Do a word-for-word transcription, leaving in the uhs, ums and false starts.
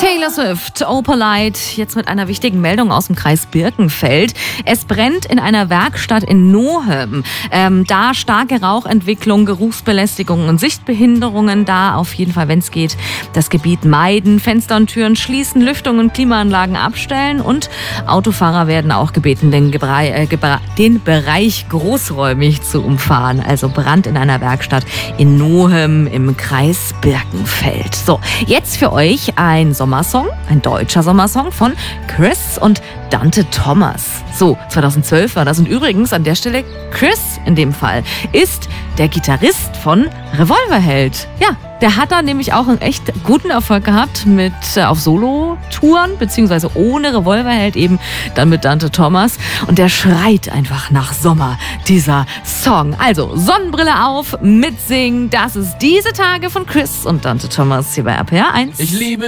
Taylor Swift, Opalite, jetzt mit einer wichtigen Meldung aus dem Kreis Birkenfeld. Es brennt in einer Werkstatt in Nohem. Ähm, da starke Rauchentwicklung, Geruchsbelästigung und Sichtbehinderungen. Da auf jeden Fall, wenn es geht, das Gebiet meiden, Fenster und Türen schließen, Lüftung und Klimaanlagen abstellen. Und Autofahrer werden auch gebeten, den, Gebrei, äh, Gebra- den Bereich großräumig zu umfahren. Also Brand in einer Werkstatt in Nohem im Kreis Birkenfeld. So, jetzt für euch ein Sommersong, ein deutscher Sommersong von Chris und Dante Thomas. So, zweitausendzwölf war das. Und übrigens an der Stelle, Chris in dem Fall ist der Gitarrist von Revolverheld. Ja, der hat da nämlich auch einen echt guten Erfolg gehabt mit äh, auf Solo-Touren, beziehungsweise ohne Revolverheld eben dann mit Dante Thomas. Und der schreit einfach nach Sommer, dieser Song. Also Sonnenbrille auf, mitsingen. Das ist Diese Tage von Chris und Dante Thomas hier bei R P R eins. Ich liebe